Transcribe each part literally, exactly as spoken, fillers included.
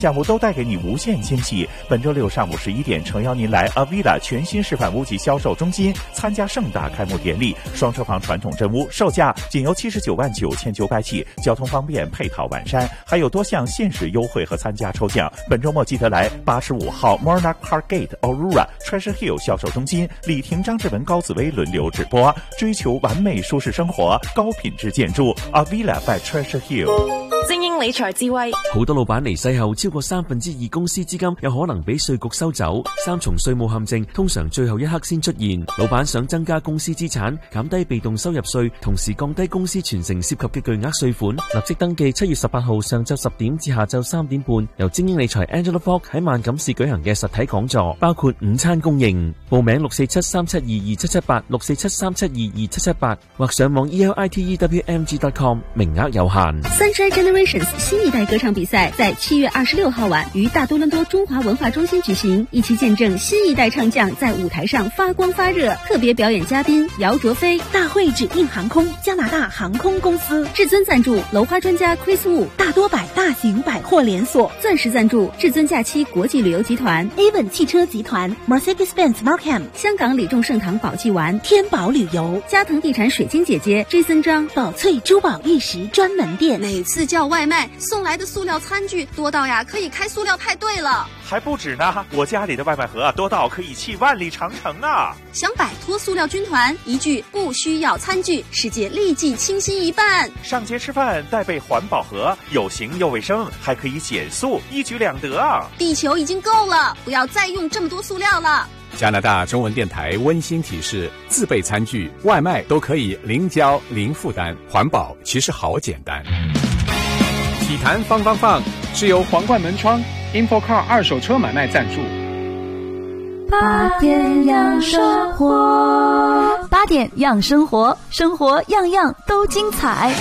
项目都带给你无限惊喜。本周六上午十一点，诚邀您来 Avila 全新示范屋及销售中心参加盛大开幕典礼。双车房传统真屋售价仅由七十九万九千九百起，交通方便，配套完善，还有多项限时优惠和参加抽奖。本周末记得来八十五号 Monarch Park Gate Aurora Treasure Hill 销售中心，李婷、张志文、高紫薇轮流直播，追求完美舒適生活，高品質建築 Avila by Treasure Hill。 精英理財智慧， 好多老闆離世後超過三分之二公司資金有可能俾稅局收走，三重稅務陷阱通常最後一刻先出現。老闆想增加公司資產，減低被動收入稅，同時降低公司傳承涉及嘅巨額稅款，立即登記七月十八號上晝十點至下晝三點半，由精英理財 Angela Fogg 喺萬錦市舉行嘅實體講座，包括午餐供應。報名六四七三七二二七七八，六四七三七二二七七八，或上網 e l i t e w m g dot com， 名額有限。 Sunshine Generations 新一代歌唱比賽在七月二十六號晚於大多倫多中華文化中心舉行，一起見證新一代唱將在舞台上發光發熱。特別表演嘉賓姚卓飛，大會指定航空加拿大航空公司，至尊贊助樓花專家 Chris Wu， 大多百大型百貨連鎖，鑽石贊助至尊假期國際旅遊集團 Avon 汽車集團 Mercedes-Benz Markham， 香港李眾盛堂寶記丸天寶旅遊，嘉騰地產水晶姐姐 Jason 張寶翠珠寶玉石專門店。 每次叫外賣送來的塑料餐具多到呀可以開塑料派對了， 還不止呢，我家裡的外賣盒多到可以棄萬里長城啊！ 想擺脫塑料軍團，一句不需要餐具，世界立即清新一半。 上街吃飯帶備環保盒，有型又衛生，還可以減塑，一舉兩得啊！ 地球已經夠了，不要再用這麼多塑料了。 加拿大中文電台溫馨提示：自備餐具、外賣都可以零膠零負擔，環保其實好簡單。體壇放放放是由皇冠門窗 InfoCar 二手車買賣贊助。 八點養生活，八點養生活，生活樣樣都精彩。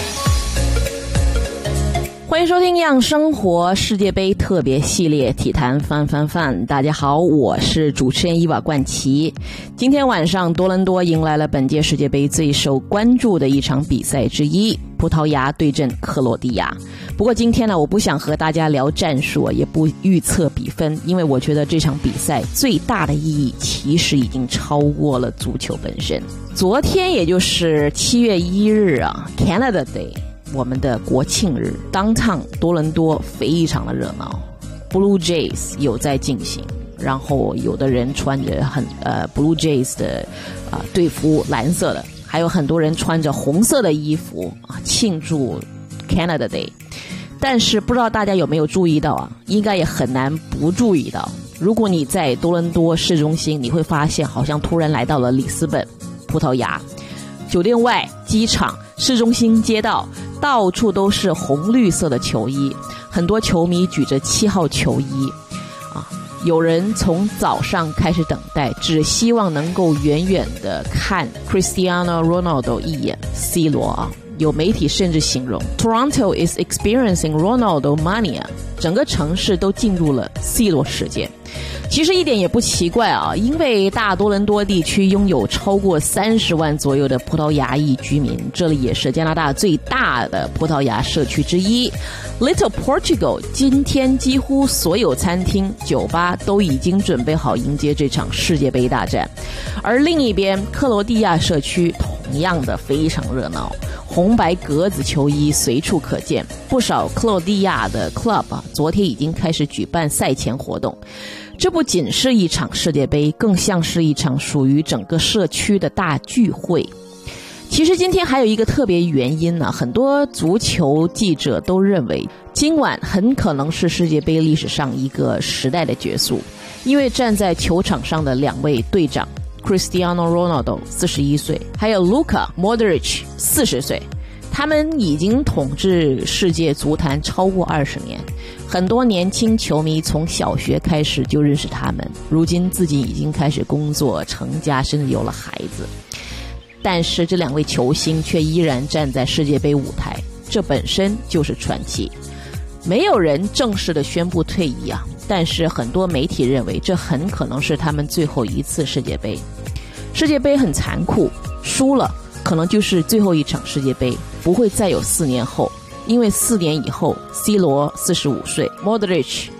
歡迎收聽樣生活世界杯特別系列體壇翻翻翻。大家好，我是主持人伊娃冠奇。今天晚上多倫多迎來了本屆世界杯最受關注的一場比賽之一，葡萄牙對陣克羅地亞。不過今天呢，我不想和大家聊戰術，也不預測比分，因為我覺得這場比賽最大的意義其實已經超過了足球本身。昨天也就是七月一日啊 Canada Day，我們的國慶日 ，Downtown 多倫多非常的熱鬧 ，Blue Jays 有在進行，然後有的人穿着很呃 Blue Jays 的啊、呃、隊服藍色的，還有很多人穿着紅色的衣服啊慶祝 Canada Day。但是不知道大家有沒有注意到啊，應該也很難不注意到，如果你在多倫多市中心，你會發現好像突然來到了里斯本，葡萄牙，酒店外、機場、市中心街道到處都是紅綠色的球衣，很多球迷舉着七號球衣啊，有人從早上開始等待，只希望能夠遠遠的看 Cristiano Ronaldo 一眼 C 羅啊，有媒體甚至形容 Toronto is experiencing Ronaldo mania， 整個城市都進入了 C 羅世界。其實一點也不奇怪啊，因為大多倫多地區擁有超過三十萬左右的葡萄牙裔居民，這裡也是加拿大最大的葡萄牙社區之一。Little Portugal 今天幾乎所有餐廳、酒吧都已經準備好迎接這場世界杯大戰，而另一邊克羅地亞社區同樣的非常熱鬧，紅白格子球衣隨處可見，不少克羅地亞的 club 啊，昨天已經開始舉辦賽前活動。這不僅是一場世界杯，更像是一場屬於整個社區的大聚會。其實今天還有一個特別原因呢，很多足球記者都認為今晚很可能是世界杯歷史上一個時代的結束，因為站在球場上的兩位隊長 Cristiano Ronaldo 四十一歲，還有 Luka Modric 四十歲，他們已經統治世界足壇超過二十年，很多年輕球迷從小學開始就認識他們，如今自己已經開始工作成家，甚至有了孩子。但是這兩位球星卻依然站在世界杯舞台，這本身就是傳奇。沒有人正式的宣布退役啊，但是很多媒體認為這很可能是他們最後一次世界杯。世界杯很殘酷，輸了可能就是最後一場世界杯，不會再有四年後，因為四年以後 C 羅四十五歲 Modric